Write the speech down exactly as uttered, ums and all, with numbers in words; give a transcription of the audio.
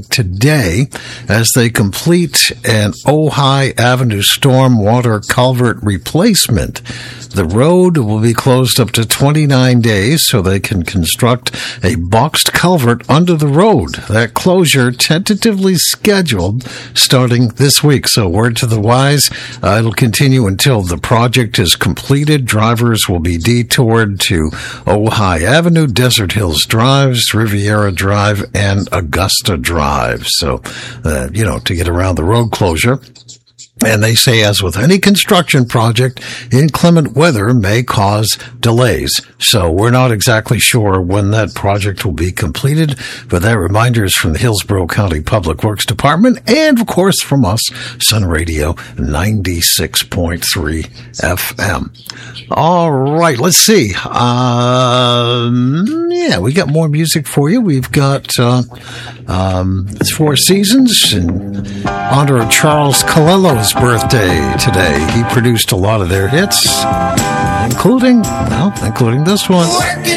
today as they complete an Ojai Avenue stormwater culvert replacement. The road will be closed up to twenty-nine days so they can construct a boxed culvert under the road. That closure tentatively scheduled starting this week. So word to the wise, uh, it'll continue until the project is completed. Drivers will be detoured to Ojai Avenue, Desert Hills Drives, Riviera Drive, and Augusta Drive. So, uh, you know, to get around the road closure. And they say, as with any construction project, inclement weather may cause delays. So we're not exactly sure when that project will be completed, but that reminder is from the Hillsborough County Public Works Department and, of course, from us, Sun Radio ninety-six point three F M. All right, let's see. Um, yeah, we got more music for you. We've got uh, um, Four Seasons in honor of Charles Calello's birthday today. He produced a lot of their hits, including, well, including this one.